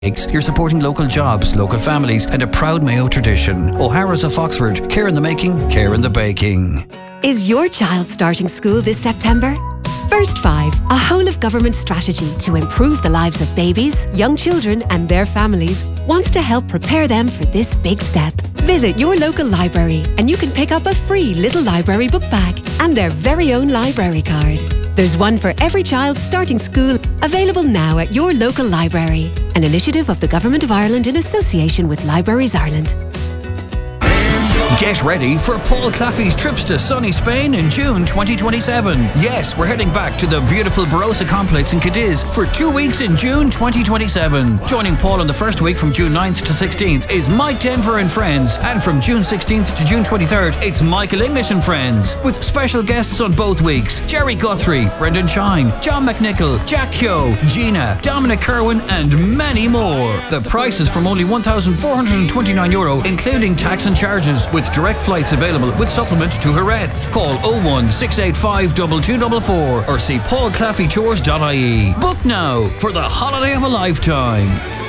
You're supporting local jobs, local families, and a proud Mayo tradition. O'Hara's of Oxford. Care in the making, care in the baking. Is your child starting school this September? First Five, a whole-of-government strategy to improve the lives of babies, young children and their families, wants to help prepare them for this big step. Visit your local library and you can pick up a free Little Library book bag and their very own library card. There's one for every child starting school, available now at your local library. An initiative of the Government of Ireland in association with Libraries Ireland. Get ready for Paul Claffey's trips to sunny Spain in June 2027. Yes, we're heading back to the beautiful Barossa complex in Cadiz for 2 weeks in June 2027. Joining Paul in the first week from June 9th to 16th is Mike Denver and Friends. And from June 16th to June 23rd, it's Michael English and Friends. With special guests on both weeks, Jerry Guthrie, Brendan Shine, John McNichol, Jack Kyo, Gina, Dominic Kerwin and many more. The price is from only €1,429, including tax and charges, with direct flights available with supplement to Jerez. Call 01 685 2244 or see paulclaffeytours.ie. Book now for the holiday of a lifetime.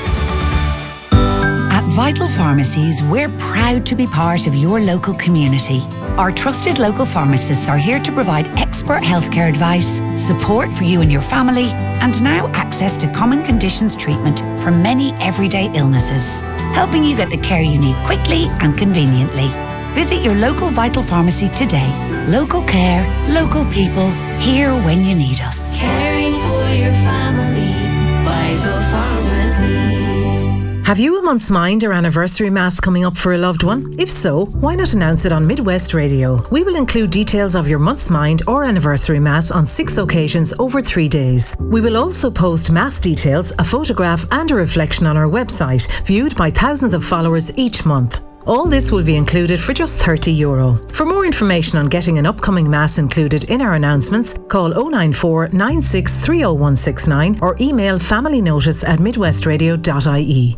At Vital Pharmacies, we're proud to be part of your local community. Our trusted local pharmacists are here to provide expert healthcare advice, support for you and your family, and now access to common conditions treatment for many everyday illnesses, helping you get the care you need quickly and conveniently. Visit your local Vital Pharmacy today. Local care, local people, here when you need us. Caring for your family, Vital Pharmacies. Have you a month's mind or anniversary mass coming up for a loved one? If so, why not announce it on Midwest Radio? We will include details of your month's mind or anniversary mass on 6 occasions over 3 days. We will also post mass details, a photograph and a reflection on our website, viewed by thousands of followers each month. All this will be included for just €30. For more information on getting an upcoming mass included in our announcements, call 094 96 30169 or email familynotice@midwestradio.ie.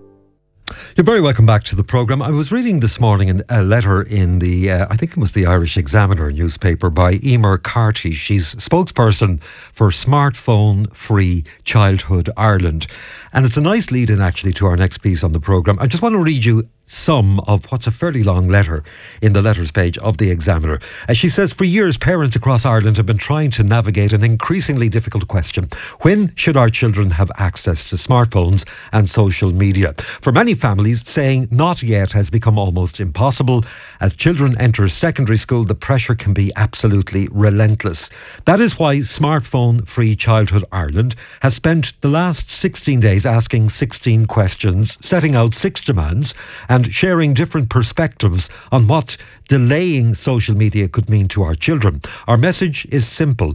You're very welcome back to the programme. I was reading this morning a letter in the, I think it was the Irish Examiner newspaper, by Emer Carty. She's spokesperson for Smartphone Free Childhood Ireland. And it's a nice lead-in actually to our next piece on the programme. I just want to read you some of what's a fairly long letter in the letters page of the Examiner. As she says, for years, parents across Ireland have been trying to navigate an increasingly difficult question. When should our children have access to smartphones and social media? For many families, saying not yet has become almost impossible. As children enter secondary school, the pressure can be absolutely relentless. That is why Smartphone Free Childhood Ireland has spent the last 16 days asking 16 questions, setting out 6 demands, and sharing different perspectives on what delaying social media could mean to our children. Our message is simple: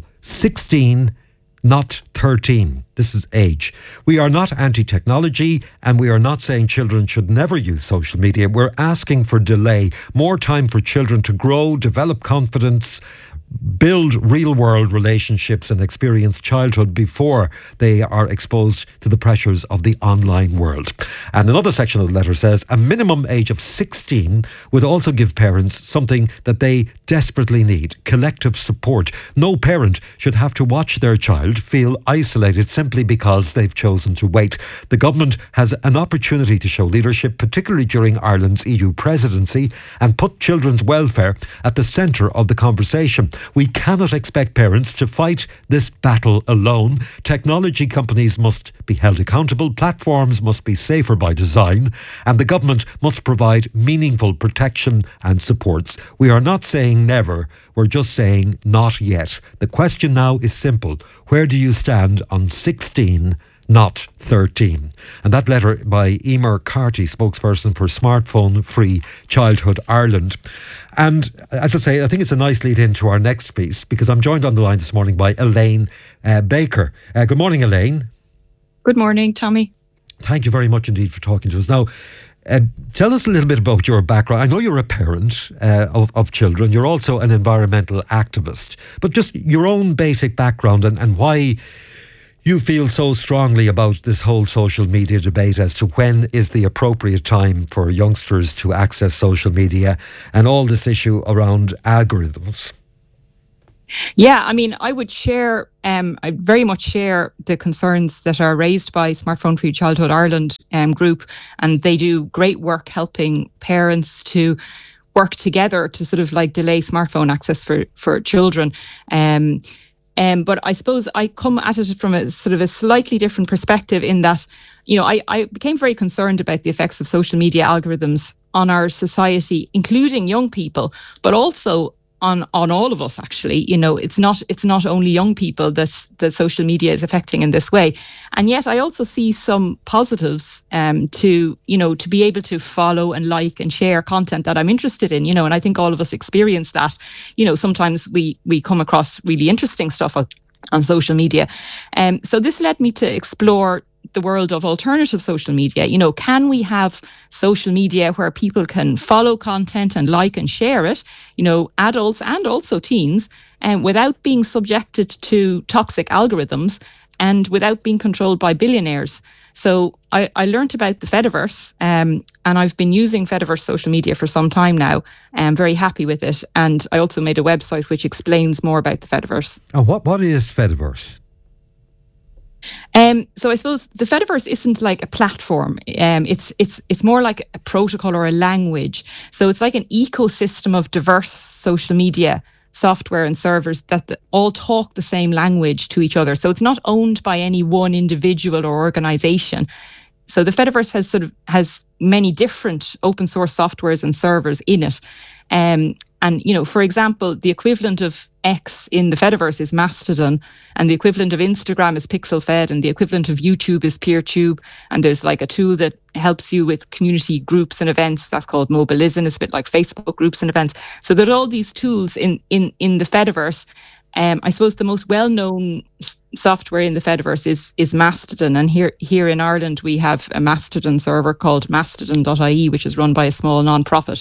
16, not 13. This is age. We are not anti-technology, and we are not saying children should never use social media. We're asking for delay, more time for children to grow, develop confidence, build real-world relationships and experience childhood before they are exposed to the pressures of the online world. And another section of the letter says a minimum age of 16 would also give parents something that they desperately need: collective support. No parent should have to watch their child feel isolated simply because they've chosen to wait. The government has an opportunity to show leadership, particularly during Ireland's EU presidency, and put children's welfare at the centre of the conversation. We cannot expect parents to fight this battle alone. Technology companies must be held accountable, platforms must be safer by design, and the government must provide meaningful protection and supports. We are not saying never, we're just saying not yet. The question now is simple: where do you stand on 16, not 13? And that letter by Emer Carty, spokesperson for Smartphone Free Childhood Ireland. And as I say, I think it's a nice lead in to our next piece, because I'm joined on the line this morning by Elaine Baker. Good morning, Elaine. Good morning, Tommy. Thank you very much indeed for talking to us. Now, tell us a little bit about your background. I know you're a parent of children. You're also an environmental activist. But just your own basic background and why you feel so strongly about this whole social media debate as to when is the appropriate time for youngsters to access social media and all this issue around algorithms. Yeah, I mean, I would share, I very much share the concerns that are raised by Smartphone Free Childhood Ireland group, and they do great work helping parents to work together to sort of like delay smartphone access for children. But I suppose I come at it from a sort of a slightly different perspective in that, I became very concerned about the effects of social media algorithms on our society, including young people, but also on all of us, actually. It's not only young people that social media is affecting in this way. And yet I also see some positives to be able to follow and like and share content that I'm interested in, and I think all of us experience that. Sometimes we come across really interesting stuff on social media. So this led me to explore the world of alternative social media. Can we have social media where people can follow content and like and share it, adults and also teens, without being subjected to toxic algorithms and without being controlled by billionaires? So I learned about the Fediverse, and I've been using Fediverse social media for some time now. I'm very happy with it. And I also made a website which explains more about the Fediverse. And what is Fediverse? So I suppose the Fediverse isn't like a platform. It's more like a protocol or a language. So it's like an ecosystem of diverse social media software and servers that all talk the same language to each other. So it's not owned by any one individual or organization. So the Fediverse has many different open source softwares and servers in it. And, for example, the equivalent of X in the Fediverse is Mastodon, and the equivalent of Instagram is PixelFed, and the equivalent of YouTube is PeerTube. And there's like a tool that helps you with community groups and events that's called Mobilizen. It's a bit like Facebook groups and events. So there are all these tools in the Fediverse. I suppose the most well-known software in the Fediverse is Mastodon, and here in Ireland we have a Mastodon server called Mastodon.ie, which is run by a small non-profit,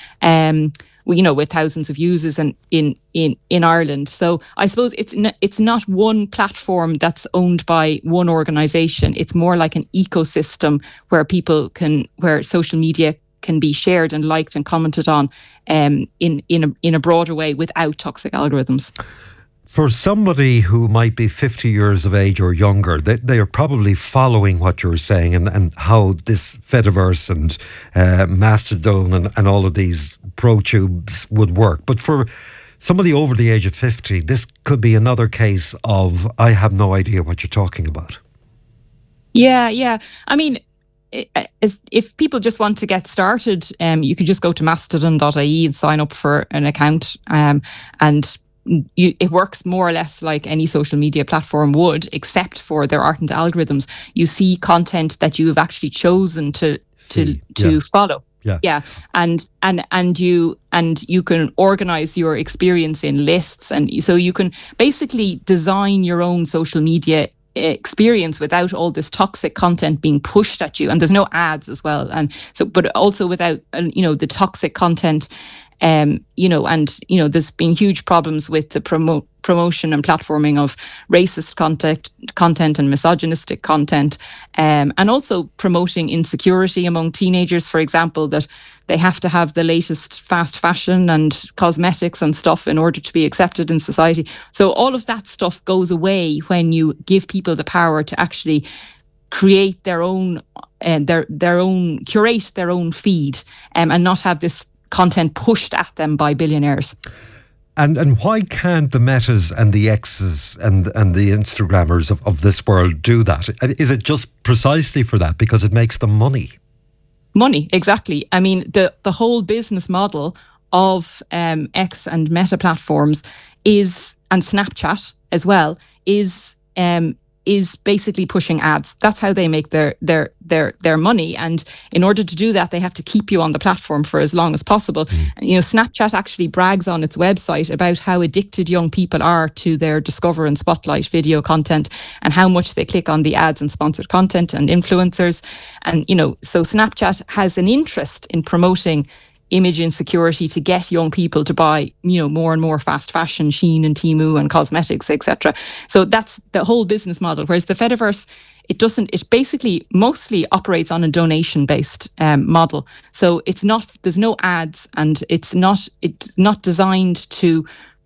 with thousands of users in Ireland. So I suppose it's not one platform that's owned by one organisation. It's more like an ecosystem where social media can be shared and liked and commented on in a broader way without toxic algorithms. For somebody who might be 50 years of age or younger, they are probably following what you're saying and how this Fediverse and Mastodon and all of these ProTubes would work. But for somebody over the age of 50, this could be another case of, I have no idea what you're talking about. Yeah. I mean, if people just want to get started, you could just go to mastodon.ie and sign up for an account, and it works more or less like any social media platform would, except for there aren't algorithms. You see content that you have actually chosen to follow. Yeah. And you can organize your experience in lists, and so you can basically design your own social media experience without all this toxic content being pushed at you. And there's no ads as well. And so, but also without, the toxic content. There's been huge problems with the promotion and platforming of racist content and misogynistic content, and also promoting insecurity among teenagers, for example, that they have to have the latest fast fashion and cosmetics and stuff in order to be accepted in society. So all of that stuff goes away when you give people the power to actually create their own curate their own feed, and not have this content pushed at them by billionaires. And why can't the Metas and the X's and the Instagrammers of this world do that? Is it just precisely for that? Because it makes them money? Money, exactly. I mean, the whole business model of X and Meta platforms and Snapchat as well, is basically pushing ads. That's how they make their money. And in order to do that, they have to keep you on the platform for as long as possible. Snapchat actually brags on its website about how addicted young people are to their Discover and Spotlight video content, and how much they click on the ads and sponsored content and influencers. And, so Snapchat has an interest in promoting image insecurity to get young people to buy, more and more fast fashion, Shein and Temu and cosmetics, etc. So that's the whole business model. Whereas the Fediverse, it basically mostly operates on a donation-based model. So there's no ads, and it's not designed to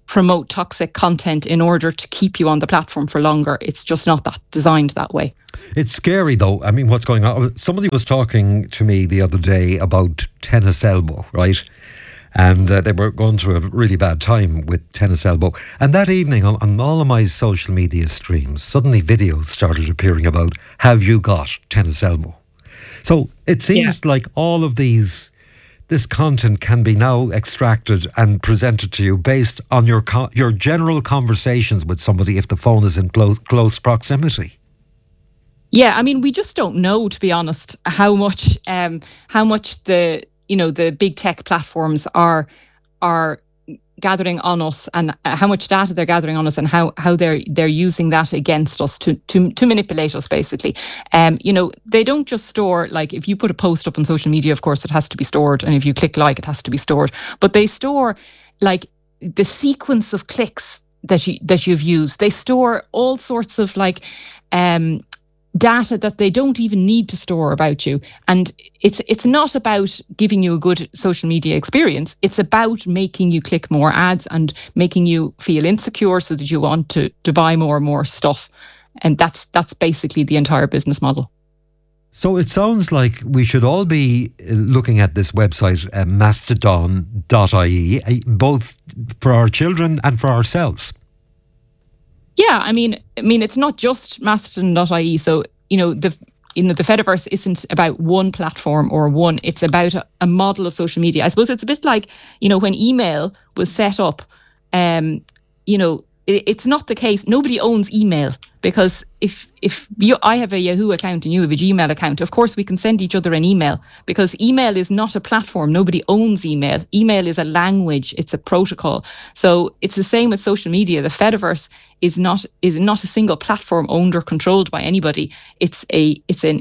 promote toxic content in order to keep you on the platform for longer. It's just not that designed that way. It's scary though. I mean, what's going on? Somebody was talking to me the other day about Tennis Elbow, right? And they were going through a really bad time with Tennis Elbow. And that evening on all of my social media streams, suddenly videos started appearing about, have you got Tennis Elbow? So it seems like all of this content can be now extracted and presented to you based on your general conversations with somebody if the phone is in close proximity. Yeah, I mean, we just don't know, to be honest, how much the big tech platforms are gathering on us, and how much data they're gathering on us, and how they're using that against us to manipulate us, basically. They don't just store, like, if you put a post up on social media, of course it has to be stored, and if you click like, it has to be stored, but they store like the sequence of clicks that you've used. They store all sorts of like data that they don't even need to store about you. And it's not about giving you a good social media experience. It's about making you click more ads and making you feel insecure so that you want to buy more and more stuff. And that's basically the entire business model. So it sounds like we should all be looking at this website, mastodon.ie, both for our children and for ourselves. Yeah, I mean, it's not just Mastodon.ie. So, the Fediverse isn't about one platform or one. It's about a model of social media. I suppose it's a bit like, when email was set up. It's not the case. Nobody owns email, because if I have a Yahoo account and you have a Gmail account, of course we can send each other an email, because email is not a platform. Nobody owns email. Email is a language. It's a protocol. So it's the same with social media. The Fediverse is not a single platform owned or controlled by anybody. It's a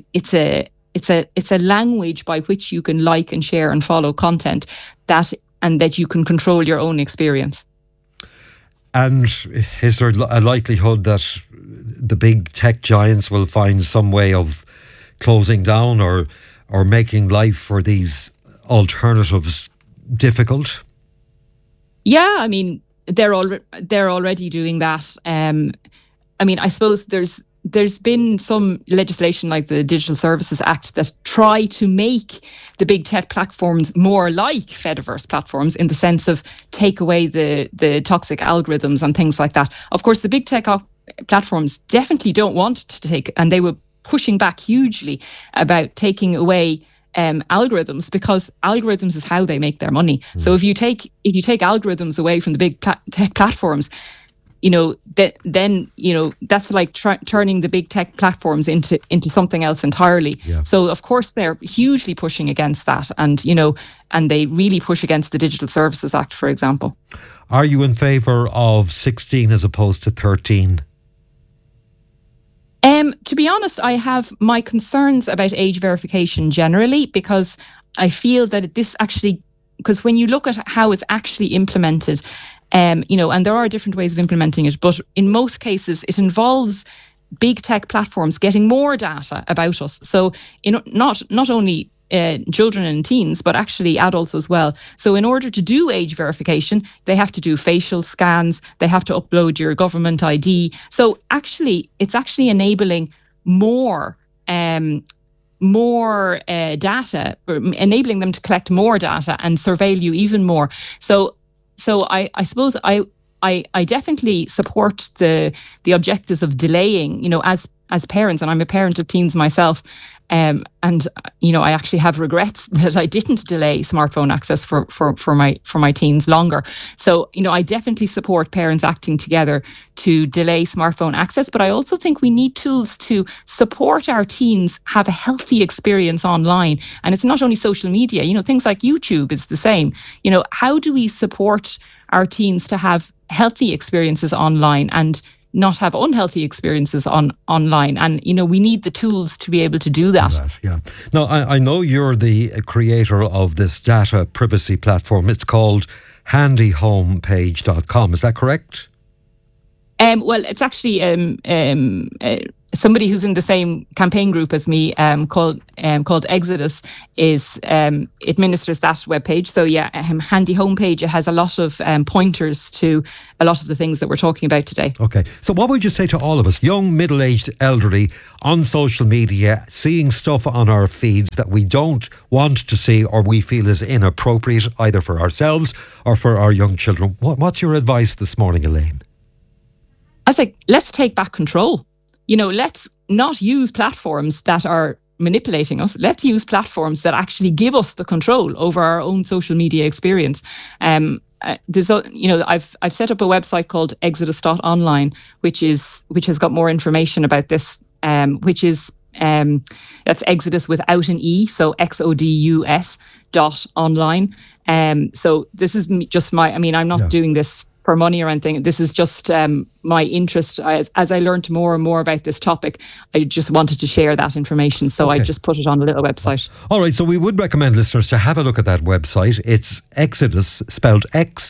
language by which you can like and share and follow content that you can control your own experience. And is there a likelihood that the big tech giants will find some way of closing down or making life for these alternatives difficult? Yeah, I mean, they're already doing that. I suppose there's been some legislation like the Digital Services Act that try to make the big tech platforms more like Fediverse platforms, in the sense of take away the toxic algorithms and things like that. Of course, the big tech platforms definitely don't want to take, and they were pushing back hugely about taking away algorithms, because algorithms is how they make their money. So if you take algorithms away from the big tech platforms, then that's like turning the big tech platforms into something else entirely. Yeah. So of course they're hugely pushing against that, and they really push against the Digital Services Act, for example. Are you in favour of 16 as opposed to 13? To be honest, I have my concerns about age verification generally, because I feel that because when you look at how it's actually implemented, and there are different ways of implementing it, but in most cases it involves big tech platforms getting more data about us. So not only children and teens, but actually adults as well. So in order to do age verification, they have to do facial scans, they have to upload your government ID. So it's actually enabling more data, or enabling them to collect more data and surveil you even more. So I suppose I definitely support the objectives of delaying, as parents, and I'm a parent of teens myself. I actually have regrets that I didn't delay smartphone access for my teens longer. So, I definitely support parents acting together to delay smartphone access, but I also think we need tools to support our teens have a healthy experience online. And it's not only social media, things like YouTube is the same. How do we support our teens to have healthy experiences online and not have unhealthy experiences online? And we need the tools to be able to do that. Yeah. Now, I know you're the creator of this data privacy platform. It's called handyhomepage.com. Is that correct? Well, it's actually somebody who's in the same campaign group as me, called Exodus, administers that webpage. So handy homepage. It has a lot of pointers to a lot of the things that we're talking about today. Okay, so what would you say to all of us, young, middle-aged, elderly, on social media, seeing stuff on our feeds that we don't want to see or we feel is inappropriate either for ourselves or for our young children? What's your advice this morning, Elaine? I was like, let's take back control. Let's not use platforms that are manipulating us. Let's use platforms that actually give us the control over our own social media experience. I've set up a website called Exodus.online, which has got more information about this, which is that's Exodus without an E, so XODUS.online. So this is just I'm not doing this for money or anything. This is just my interest. As I learned more and more about this topic, I just wanted to share that information. So I just put it on a little website. All right. So we would recommend listeners to have a look at that website. It's Exodus, spelled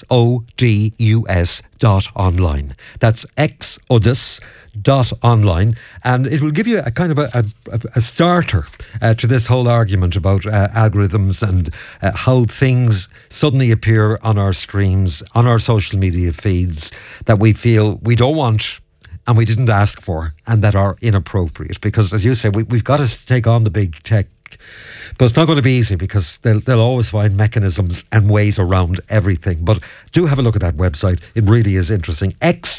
XODUS.online. That's Exodus.online, and it will give you a kind of a starter to this whole argument about algorithms and how things suddenly appear on our streams, on our social media feeds that we feel we don't want and we didn't ask for and that are inappropriate. Because, as you say, we've got to take on the big tech. But it's not going to be easy because they'll always find mechanisms and ways around everything. But do have a look at that website. It really is interesting.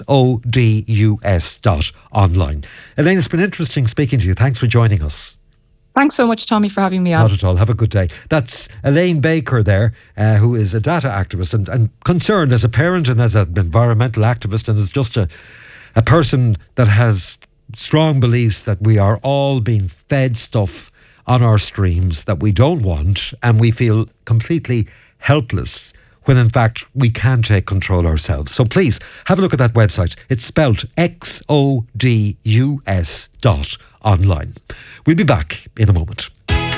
XODUS.online. Elaine, it's been interesting speaking to you. Thanks for joining us. Thanks so much, Tommy, for having me on. Not at all. Have a good day. That's Elaine Baker there, who is a data activist and concerned as a parent and as an environmental activist and as just a person that has strong beliefs that we are all being fed stuff on our streams that we don't want, and we feel completely helpless when in fact we can take control ourselves. So please have a look at that website. It's spelled XODUS.online. We'll be back in a moment.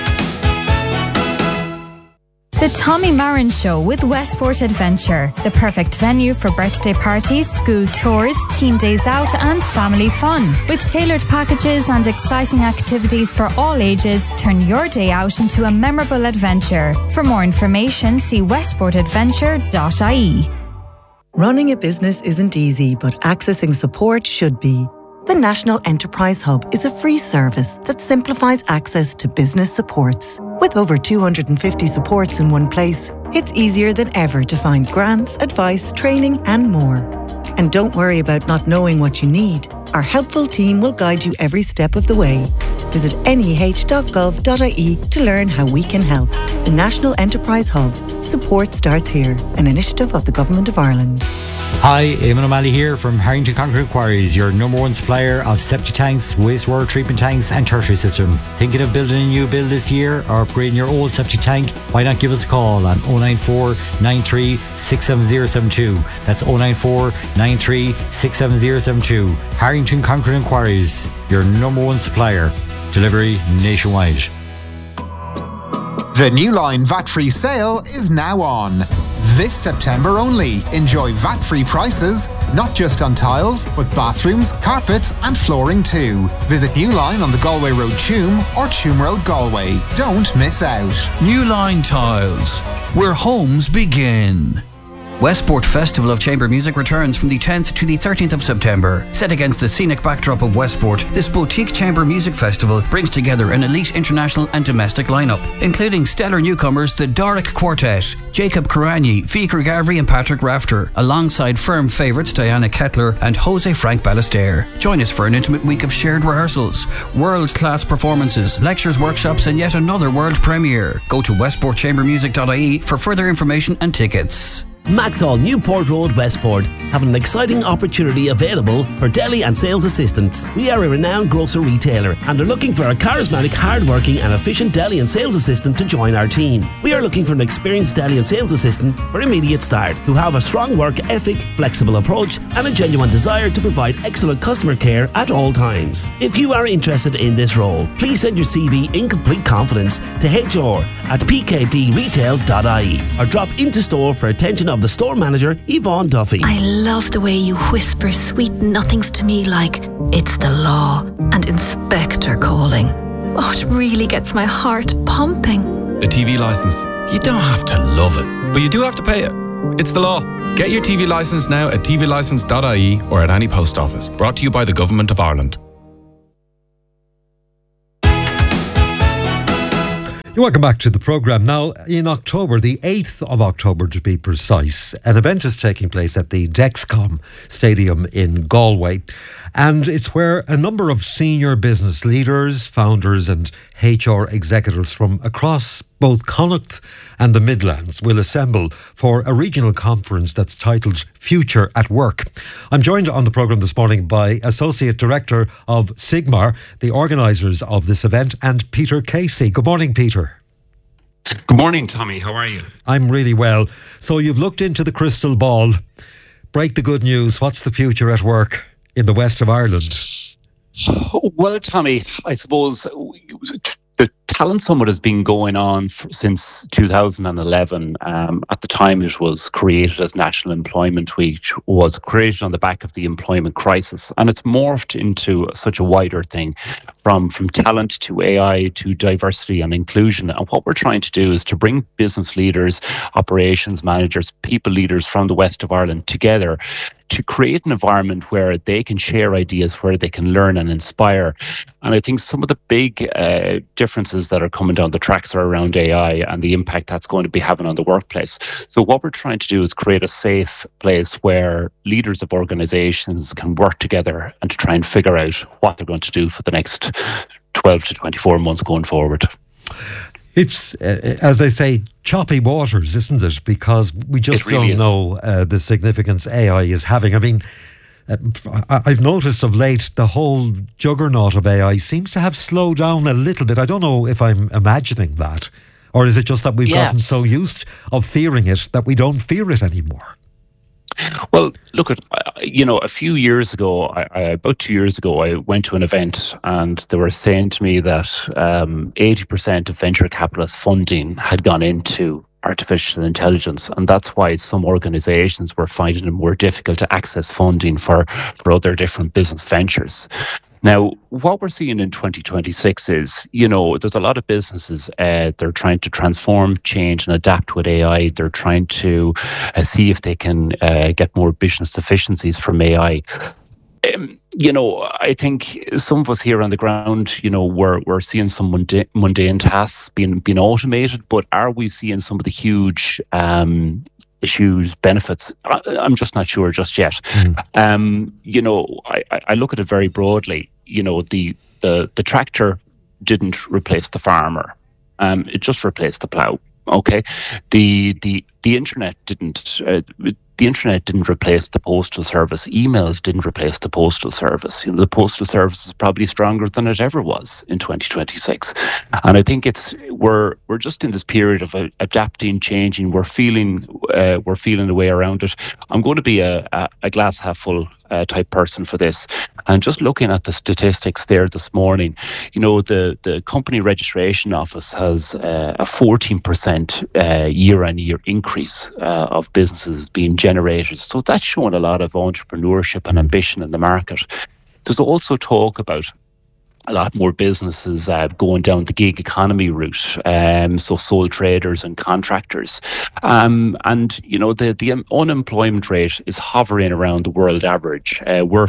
The Tommy Marin Show with Westport Adventure, the perfect venue for birthday parties, school tours, team days out and family fun. With tailored packages and exciting activities for all ages, turn your day out into a memorable adventure. For more information, see westportadventure.ie. Running a business isn't easy, but accessing support should be. The National Enterprise Hub is a free service that simplifies access to business supports. With over 250 supports in one place, it's easier than ever to find grants, advice, training and more. And don't worry about not knowing what you need. Our helpful team will guide you every step of the way. Visit neh.gov.ie to learn how we can help. The National Enterprise Hub. Support starts here, an initiative of the Government of Ireland. Hi, Eamon O'Malley here from Harrington Concrete Quarries, your number one supplier of septic tanks, wastewater treatment tanks and tertiary systems. Thinking of building a new build this year or upgrading your old septic tank? Why not give us a call on 094 93 67072. That's 094 93 67072. Harrington Concrete and Quarries, your number one supplier. Delivery nationwide. The New Line VAT-free sale is now on. This September only. Enjoy VAT-free prices, not just on tiles, but bathrooms, carpets and flooring too. Visit New Line on the Galway Road Tuam or Tuam Road Galway. Don't miss out. New Line Tiles, where homes begin. Westport Festival of Chamber Music returns from the 10th to the 13th of September. Set against the scenic backdrop of Westport, this boutique chamber music festival brings together an elite international and domestic lineup, including stellar newcomers the Doric Quartet, Jacob Karani, Fikra Gavri and Patrick Rafter, alongside firm favourites Diana Kettler and Jose Frank Ballester. Join us for an intimate week of shared rehearsals, world-class performances, lectures, workshops and yet another world premiere. Go to westportchambermusic.ie for further information and tickets. Maxall Newport Road, Westport have an exciting opportunity available for deli and sales assistants. We are a renowned grocer retailer and are looking for a charismatic, hard-working and efficient deli and sales assistant to join our team. We are looking for an experienced deli and sales assistant for immediate start who have a strong work ethic, flexible approach and a genuine desire to provide excellent customer care at all times. If you are interested in this role, please send your CV in complete confidence to HR@pkdretail.ie or drop into store for attention of the store manager, Yvonne Duffy. I love the way you whisper sweet nothings to me like, it's the law and inspector calling. Oh, it really gets my heart pumping. A TV licence. You don't have to love it, but you do have to pay it. It's the law. Get your TV licence now at tvlicence.ie or at any post office. Brought to you by the Government of Ireland. You're welcome back to the programme. Now, in October, the 8th of October to be precise, an event is taking place at the Dexcom Stadium in Galway. And it's where a number of senior business leaders, founders and HR executives from across both Connacht and the Midlands will assemble for a regional conference that's titled Future at Work. I'm joined on the programme this morning by Associate Director of Sigmar, the organisers of this event, and Peter Casey. Good morning, Peter. Good morning, Tommy. How are you? I'm really well. So you've looked into the crystal ball. Break the good news. What's the future at work in the west of Ireland? Well, Tommy, I suppose the Talent Summit has been going on since 2011. At the time, it was created as National Employment Week, which was created on the back of the employment crisis. And it's morphed into such a wider thing, from talent to AI to diversity and inclusion. And what we're trying to do is to bring business leaders, operations managers, people leaders from the west of Ireland together to create an environment where they can share ideas, where they can learn and inspire. And I think some of the big differences that are coming down the tracks are around AI and the impact that's going to be having on the workplace. So what we're trying to do is create a safe place where leaders of organizations can work together and to try and figure out what they're going to do for the next 12 to 24 months going forward. It's, as they say, choppy waters, isn't it? Because we just don't know the significance AI is having. I mean, I've noticed of late the whole juggernaut of AI seems to have slowed down a little bit. I don't know if I'm imagining that. Or is it just that we've gotten so used of fearing it that we don't fear it anymore? Well, look, a few years ago, about 2 years ago, I went to an event and they were saying to me that 80% of venture capitalist funding had gone into artificial intelligence. And that's why some organizations were finding it more difficult to access funding for other different business ventures. Now, what we're seeing in 2026 is, there's a lot of businesses, they're trying to transform, change and adapt with AI. They're trying to see if they can get more business efficiencies from AI. I think some of us here on the ground, we're seeing some mundane tasks being automated, but are we seeing some of the huge issues, benefits? I'm just not sure just yet. I look at it very broadly. The tractor didn't replace the farmer. It just replaced the plough. Okay, the internet didn't. The internet didn't replace the postal service. Emails didn't replace the postal service. The postal service is probably stronger than it ever was in 2026. And I think we're just in this period of adapting, changing. We're feeling a way around it. I'm going to be a glass half full type person for this. And just looking at the statistics there this morning, the company registration office has a 14% year-on-year increase of businesses being generated. So that's showing a lot of entrepreneurship and ambition in the market. There's also talk about a lot more businesses going down the gig economy route, so sole traders and contractors. And the unemployment rate is hovering around the world average. We're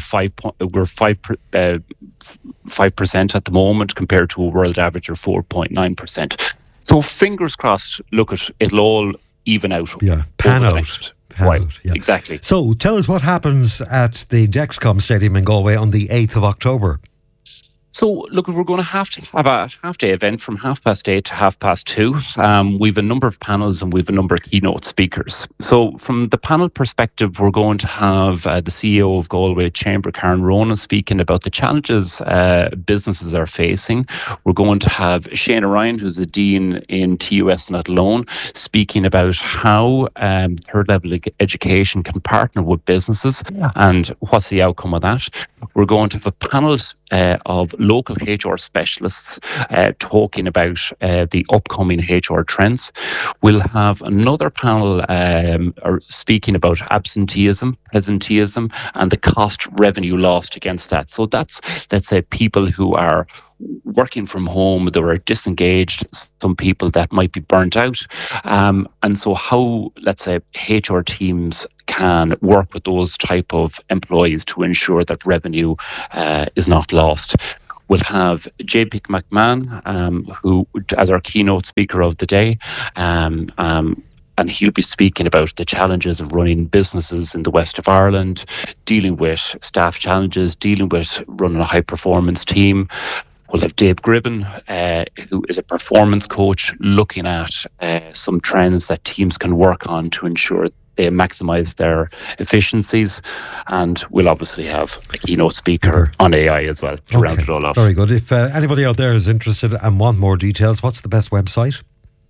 5% at the moment compared to a world average of 4.9%. So fingers crossed, it'll all even out. Yeah, pan out. Yeah. Exactly. So tell us what happens at the Dexcom Stadium in Galway on the 8th of October. So, we're going to have a half-day event from 8:30 to 2:30. We've a number of panels and we've a number of keynote speakers. So, from the panel perspective, we're going to have the CEO of Galway Chamber, Karen Ronan, speaking about the challenges businesses are facing. We're going to have Shane Ryan, who's a dean in TUS Not Alone, speaking about how third-level education can partner with businesses and what's the outcome of that. We're going to have a panel of local HR specialists talking about the upcoming HR trends. We'll have another panel speaking about absenteeism, presenteeism, and the cost revenue lost against that. So that's, let's say, people who are working from home, they are disengaged, some people that might be burnt out. And so how, let's say, HR teams can work with those type of employees to ensure that revenue is not lost. We'll have JP McMahon, who, as our keynote speaker of the day, and he'll be speaking about the challenges of running businesses in the west of Ireland, dealing with staff challenges, dealing with running a high-performance team. We'll have Dave Gribben, who is a performance coach, looking at some trends that teams can work on to ensure they maximise their efficiencies. And we'll obviously have a keynote speaker on AI as well to round it all off. Very good. If anybody out there is interested and want more details, what's the best website?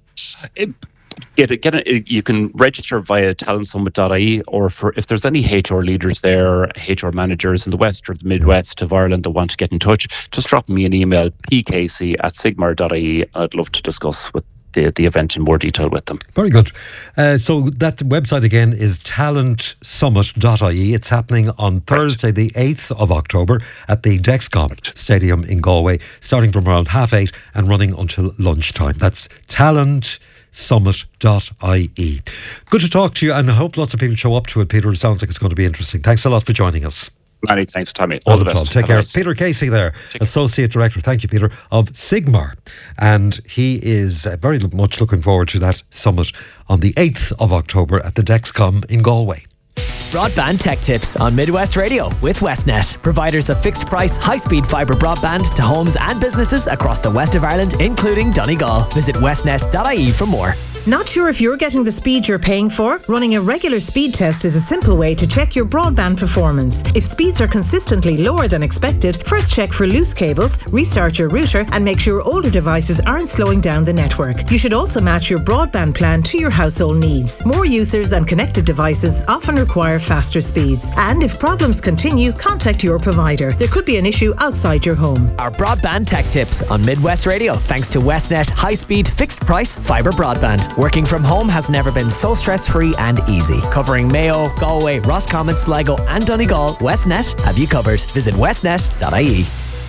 You can register via talentsummit.ie, or if there's any HR leaders there, HR managers in the West or the Midwest of Ireland that want to get in touch, just drop me an email, pkc@sigmar.ie, and I'd love to discuss with the event in more detail with them. Very good. So that website again is talentsummit.ie. It's happening on Thursday the 8th of October at the Dexcom Stadium in Galway, starting from around 8:30 and running until lunchtime. That's talentsummit.ie. Good to talk to you, and I hope lots of people show up to it, Peter. It sounds like it's going to be interesting. Thanks a lot for joining us. Many thanks, Tommy. All the best. Take care. Peter Casey there, Associate Director, thank you, Peter, of Sigmar. And he is very much looking forward to that summit on the 8th of October at the Dexcom in Galway. Broadband Tech Tips on Midwest Radio with Westnet, providers of fixed price, high-speed fibre broadband to homes and businesses across the west of Ireland, including Donegal. Visit westnet.ie for more. Not sure if you're getting the speed you're paying for? Running a regular speed test is a simple way to check your broadband performance. If speeds are consistently lower than expected, first check for loose cables, restart your router, and make sure older devices aren't slowing down the network. You should also match your broadband plan to your household needs. More users and connected devices often require faster speeds. And if problems continue, contact your provider. There could be an issue outside your home. Our Broadband Tech Tips on Midwest Radio, thanks to Westnet high-speed, fixed-price fibre broadband. Working from home has never been so stress-free and easy. Covering Mayo, Galway, Roscommon, Sligo and Donegal, Westnet have you covered. Visit westnet.ie.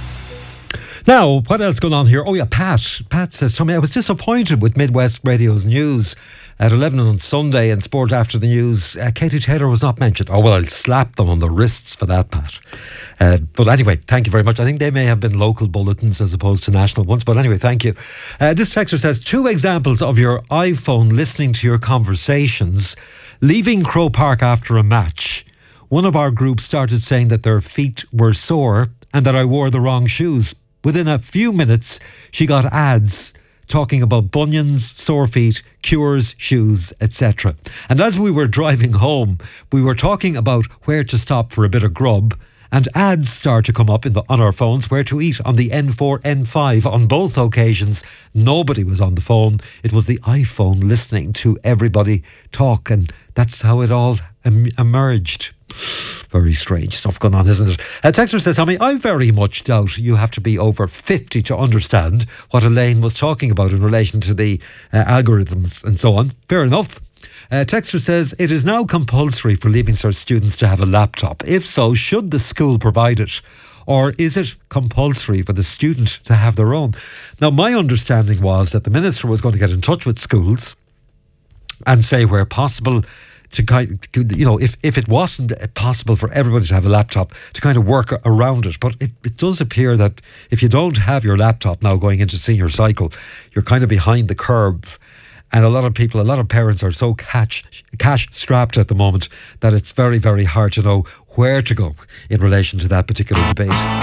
Now, what else going on here? Oh yeah, Pat. Pat says, Tommy, I was disappointed with Midwest Radio's news at 11 on Sunday in Sport After the News. Katie Taylor was not mentioned. Oh, well, I'll slap them on the wrists for that, Pat. But anyway, thank you very much. I think they may have been local bulletins as opposed to national ones. But anyway, thank you. This texter says, 2 examples of your iPhone listening to your conversations. Leaving Crow Park after a match, one of our group started saying that their feet were sore and that I wore the wrong shoes. Within a few minutes, she got ads talking about bunions, sore feet, cures, shoes, etc. And as we were driving home, we were talking about where to stop for a bit of grub, and ads start to come up on our phones, where to eat on the N4, N5. On both occasions, nobody was on the phone. It was the iPhone listening to everybody talk, and that's how it all emerged. Very strange stuff going on, isn't it? Texter says, Tommy, I very much doubt you have to be over 50 to understand what Elaine was talking about in relation to the algorithms and so on. Fair enough. Texter says, it is now compulsory for Leaving Cert students to have a laptop. If so, should the school provide it? Or is it compulsory for the student to have their own? Now, my understanding was that the Minister was going to get in touch with schools and say where possible, to kind, you know, if it wasn't possible for everybody to have a laptop, to kind of work around it. But it does appear that if you don't have your laptop now going into senior cycle, you're kind of behind the curve. And a lot of parents are so cash strapped at the moment that it's very, very hard to know where to go in relation to that particular debate.